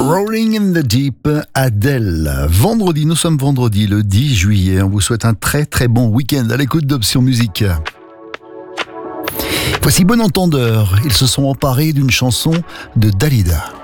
Rolling in the Deep, Adele. Vendredi, nous sommes vendredi, le 10 juillet. On vous souhaite un très très bon week-end à l'écoute d'Option Musique. Voici Bon Entendeur. Ils se sont emparés d'une chanson de Dalida.